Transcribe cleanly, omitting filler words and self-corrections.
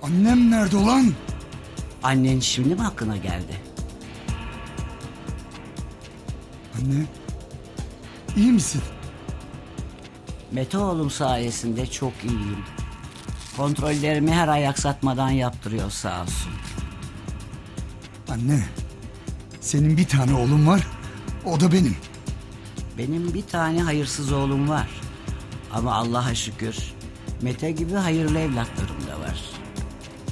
Annem nerede ulan? Annen şimdi mi aklına geldi? Anne, iyi misin? Mete oğlum sayesinde çok iyiyim. Kontrollerimi her ay aksatmadan yaptırıyor sağ olsun. Anne, senin bir tane oğlun var, o da benim. Benim bir tane hayırsız oğlum var. Ama Allah'a şükür Mete gibi hayırlı evlatlarım da